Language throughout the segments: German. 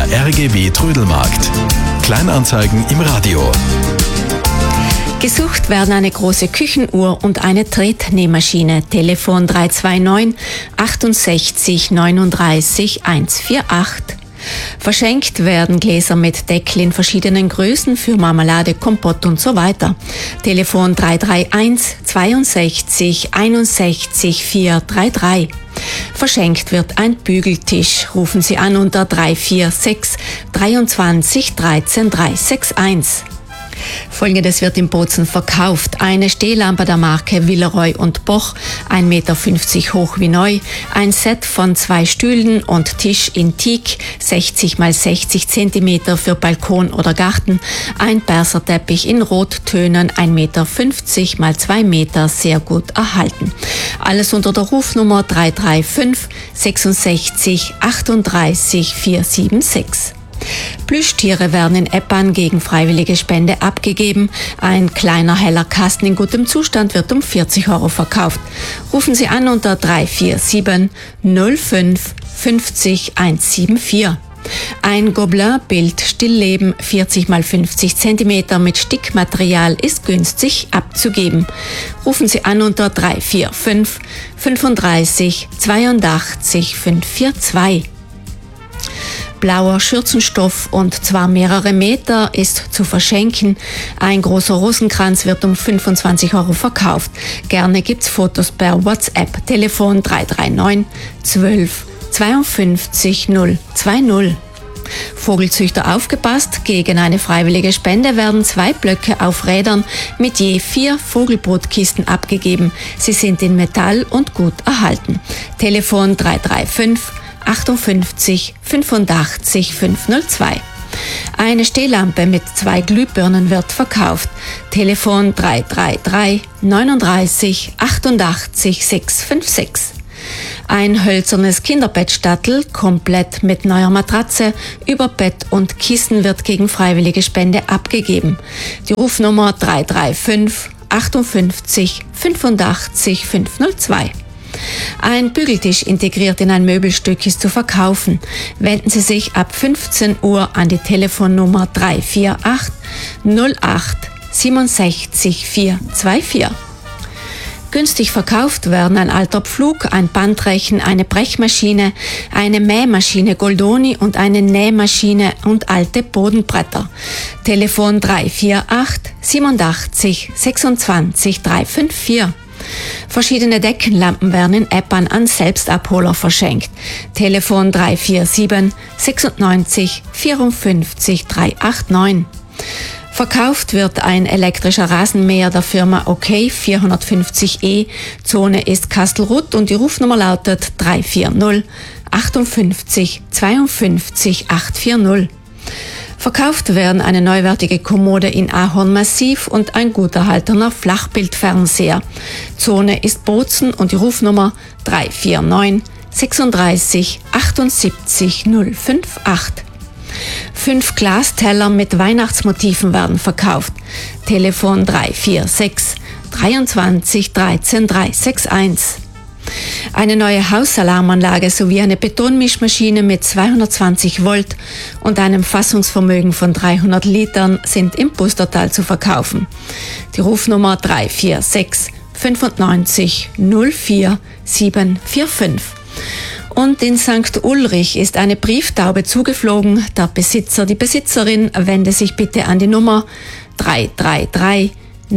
Der RGW Trödelmarkt. Kleinanzeigen im Radio. Gesucht werden eine große Küchenuhr und eine Tretnähmaschine. Telefon 329 68 39 148. Verschenkt werden Gläser mit Deckel in verschiedenen Größen für Marmelade, Kompott und so weiter. Telefon 331 62 61 433. Verschenkt wird ein Bügeltisch. Rufen Sie an unter 346 23 13 361. Folgendes wird in Bozen verkauft. Eine Stehlampe der Marke Villeroy und Boch, 1,50 Meter hoch wie neu, ein Set von 2 Stühlen und Tisch in Teak, 60 x 60 Zentimeter für Balkon oder Garten, ein Perserteppich in Rottönen, 1,50 Meter x 2 Meter, sehr gut erhalten. Alles unter der Rufnummer 335 66 38 476. Plüschtiere werden in Eppan gegen freiwillige Spende abgegeben. Ein kleiner heller Kasten in gutem Zustand wird um 40 € verkauft. Rufen Sie an unter 347 05 50 174. Ein Gobelin-Bild Stillleben 40 x 50 cm mit Stickmaterial ist günstig abzugeben. Rufen Sie an unter 345 35 82 542. Blauer Schürzenstoff und zwar mehrere Meter ist zu verschenken. Ein großer Rosenkranz wird um 25 € verkauft. Gerne gibt's Fotos per WhatsApp. Telefon 339 12 52 020. Vogelzüchter aufgepasst, gegen eine freiwillige Spende werden 2 Blöcke auf Rädern mit je 4 Vogelbrutkisten abgegeben. Sie sind in Metall und gut erhalten. Telefon 335 58 85 502. Eine Stehlampe mit 2 Glühbirnen wird verkauft. Telefon 333 39 88 656. Ein hölzernes Kinderbettstattel, komplett mit neuer Matratze, über Bett und Kissen wird gegen freiwillige Spende abgegeben. Die Rufnummer 335 58 85 502. Ein Bügeltisch integriert in ein Möbelstück ist zu verkaufen. Wenden Sie sich ab 15 Uhr an die Telefonnummer 348 08 67 424. Günstig verkauft werden ein alter Pflug, ein Bandrechen, eine Brechmaschine, eine Mähmaschine Goldoni und eine Nähmaschine und alte Bodenbretter. Telefon 348 87 26 354. Verschiedene Deckenlampen werden in Eppan an Selbstabholer verschenkt. Telefon 347 96 54 389. Verkauft wird ein elektrischer Rasenmäher der Firma OK 450E. Zone ist Kastelruth und die Rufnummer lautet 340 58 52 840. Verkauft werden eine neuwertige Kommode in Ahornmassiv und ein gut erhaltener Flachbildfernseher. Zone ist Bozen und die Rufnummer 349 36 78 058. 5 Glasteller mit Weihnachtsmotiven werden verkauft. Telefon 346 23 13 361. Eine neue Hausalarmanlage sowie eine Betonmischmaschine mit 220 Volt und einem Fassungsvermögen von 300 Litern sind im Pustertal zu verkaufen. Die Rufnummer 346 95 04 745. Und in St. Ulrich ist eine Brieftaube zugeflogen. Der Besitzer, die Besitzerin wende sich bitte an die Nummer 333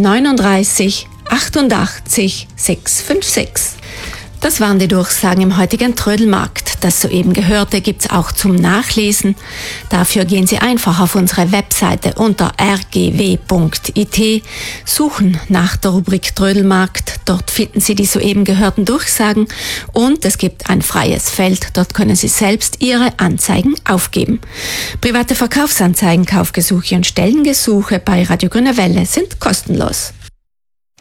39 88 656. Das waren die Durchsagen im heutigen Trödelmarkt. Das soeben Gehörte gibt's auch zum Nachlesen. Dafür gehen Sie einfach auf unsere Webseite unter rgw.it, suchen nach der Rubrik Trödelmarkt. Dort finden Sie die soeben gehörten Durchsagen und es gibt ein freies Feld. Dort können Sie selbst Ihre Anzeigen aufgeben. Private Verkaufsanzeigen, Kaufgesuche und Stellengesuche bei Radio Grüne Welle sind kostenlos.